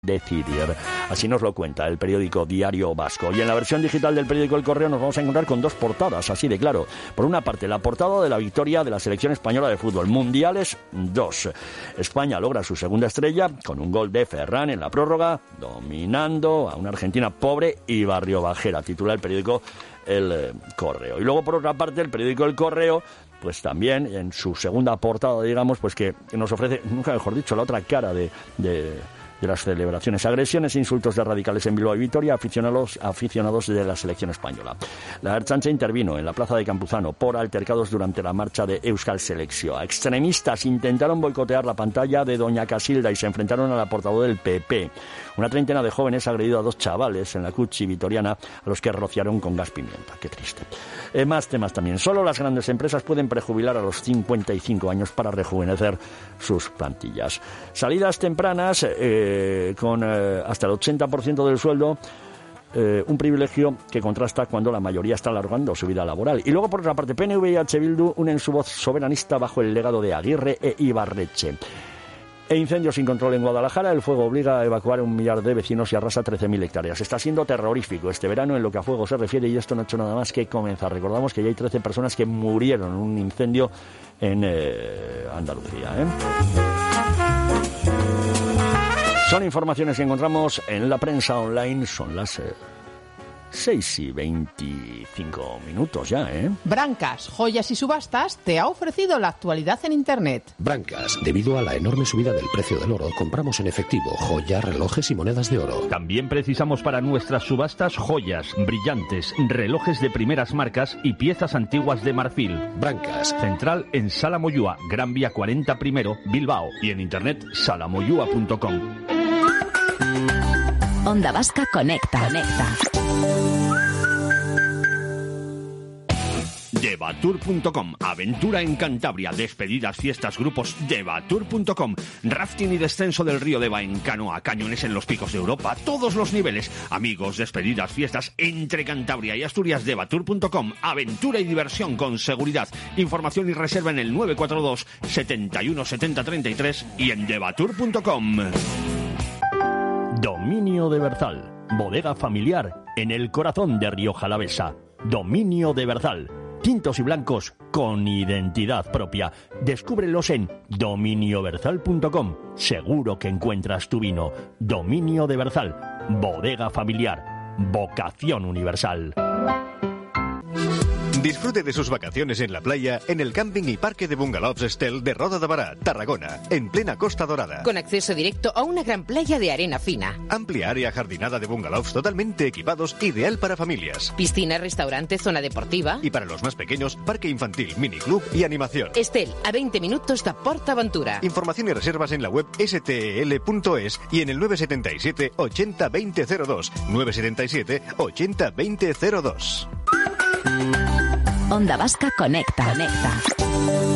decidir. Así nos lo cuenta el periódico Diario Vasco. Y en la versión digital del periódico El Correo nos vamos a encontrar con dos portadas, así de claro. Por una parte, la portada de la victoria de la selección española de fútbol. Mundiales 2. España logra su segunda estrella con un gol de Ferran en la prórroga, dominando a una Argentina pobre y barriobajera, titula el periódico El Correo. Y luego, por otra parte, el periódico El Correo, pues también en su segunda portada, digamos, pues que nos ofrece, nunca mejor dicho, la otra cara de las celebraciones, agresiones e insultos de radicales en Bilbao y Vitoria, aficionados de la selección española. La Ertzaintza intervino en la plaza de Campuzano por altercados durante la marcha de Euskal Selekzioa. Extremistas intentaron boicotear la pantalla de Doña Casilda y se enfrentaron a la portavoz del PP. Una treintena de jóvenes ha agredido a dos chavales en la Cuchi vitoriana, a los que rociaron con gas pimienta. Qué triste. Más temas también. Solo las grandes empresas pueden prejubilar a los 55 años para rejuvenecer sus plantillas. Salidas tempranas con hasta el 80% del sueldo, un privilegio que contrasta cuando la mayoría está alargando su vida laboral. Y luego, por otra parte, PNV y H. Bildu unen su voz soberanista bajo el legado de Aguirre e Ibarretxe. E incendios sin control en Guadalajara. El fuego obliga a evacuar 1 millar de vecinos y arrasa 13.000 hectáreas. Está siendo terrorífico este verano en lo que a fuego se refiere, y esto no ha hecho nada más que comenzar. Recordamos que ya hay 13 personas que murieron en un incendio en Andalucía. Son informaciones que encontramos en la prensa online. Son las 6:25 ya, Brancas, Joyas y Subastas te ha ofrecido la actualidad en Internet. Brancas, debido a la enorme subida del precio del oro, compramos en efectivo joyas, relojes y monedas de oro. También precisamos para nuestras subastas joyas, brillantes, relojes de primeras marcas y piezas antiguas de marfil. Brancas. Central en Sala Moyúa, Gran Vía 40 primero, Bilbao. Y en internet salamoyua.com. Onda Vasca Conecta. Devatur.com, aventura en Cantabria, despedidas, fiestas, grupos. Devatur.com, rafting y descenso del río Deva en canoa, cañones en los picos de Europa, todos los niveles. Amigos, despedidas, fiestas entre Cantabria y Asturias. Devatur.com, aventura y diversión con seguridad. Información y reserva en el 942 71 70 33 y en Devatur.com. Dominio de Berzal, bodega familiar en el corazón de Rioja Alavesa. Dominio de Berzal, tintos y blancos con identidad propia. Descúbrelos en dominioberzal.com. Seguro que encuentras tu vino. Dominio de Berzal, bodega familiar, vocación universal. Disfrute de sus vacaciones en la playa en el camping y parque de bungalows Estel de Roda de Bará, Tarragona, en plena Costa Dorada. Con acceso directo a una gran playa de arena fina. Amplia área jardinada de bungalows totalmente equipados, ideal para familias. Piscina, restaurante, zona deportiva. Y para los más pequeños, parque infantil, miniclub y animación. Estel, a 20 minutos de PortAventura. Información y reservas en la web stel.es y en el 977 80 2002. 977 80 2002. Onda Vasca Conecta.